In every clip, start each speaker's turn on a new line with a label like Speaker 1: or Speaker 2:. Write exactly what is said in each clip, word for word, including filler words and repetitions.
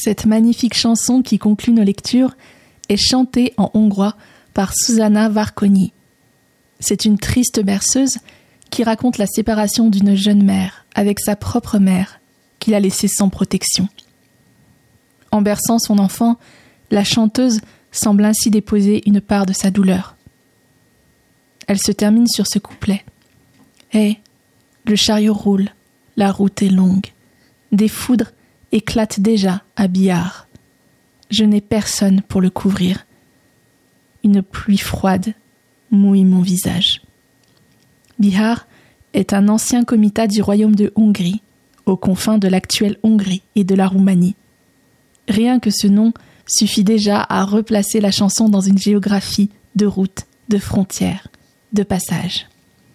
Speaker 1: Cette magnifique chanson qui conclut nos lectures est chantée en hongrois par Susanna Várkonyi. C'est une triste berceuse qui raconte la séparation d'une jeune mère avec sa propre mère qu'il a laissée sans protection. En berçant son enfant, la chanteuse semble ainsi déposer une part de sa douleur. Elle se termine sur ce couplet. « Hé, le chariot roule, la route est longue. Des foudres éclatent déjà à Bihar. Je n'ai personne pour le couvrir. Une pluie froide mouille mon visage. » Bihar est un ancien comitat du royaume de Hongrie, aux confins de l'actuelle Hongrie et de la Roumanie. Rien que ce nom suffit déjà à replacer la chanson dans une géographie de routes, de frontières, de passages.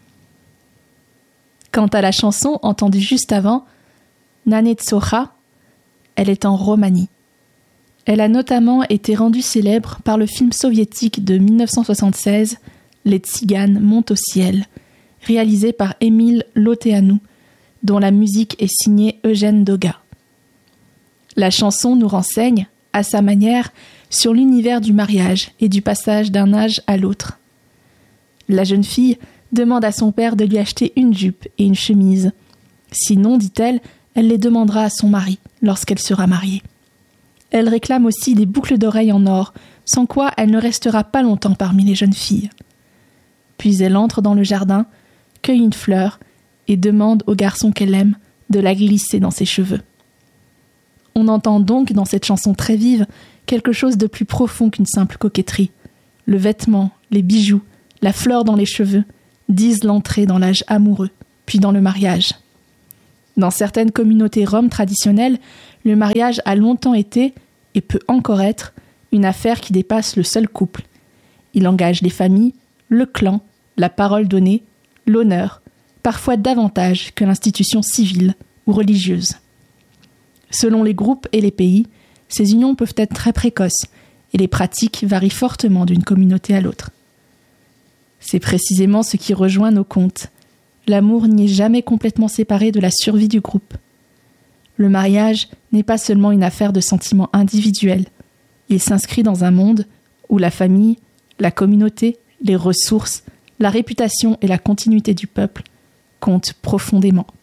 Speaker 1: Quant à la chanson entendue juste avant, Nanetsocha, elle est en Roumanie. Elle a notamment été rendue célèbre par le film soviétique de dix-neuf cent soixante-seize, Les Tziganes montent au ciel, réalisé par Emil Loteanu, dont la musique est signée Eugène Doga. La chanson nous renseigne, à sa manière, sur l'univers du mariage et du passage d'un âge à l'autre. La jeune fille demande à son père de lui acheter une jupe et une chemise. Sinon, dit-elle, elle les demandera à son mari lorsqu'elle sera mariée. Elle réclame aussi des boucles d'oreilles en or, sans quoi elle ne restera pas longtemps parmi les jeunes filles. Puis elle entre dans le jardin, cueille une fleur et demande au garçon qu'elle aime de la glisser dans ses cheveux. On entend donc dans cette chanson très vive quelque chose de plus profond qu'une simple coquetterie. Le vêtement, les bijoux, la fleur dans les cheveux disent l'entrée dans l'âge amoureux, puis dans le mariage. Dans certaines communautés roms traditionnelles, le mariage a longtemps été, et peut encore être, une affaire qui dépasse le seul couple. Il engage les familles, le clan, la parole donnée, l'honneur, parfois davantage que l'institution civile ou religieuse. Selon les groupes et les pays, ces unions peuvent être très précoces et les pratiques varient fortement d'une communauté à l'autre. C'est précisément ce qui rejoint nos contes. L'amour n'y est jamais complètement séparé de la survie du groupe. Le mariage n'est pas seulement une affaire de sentiments individuels. Il s'inscrit dans un monde où la famille, la communauté, les ressources, la réputation et la continuité du peuple comptent profondément.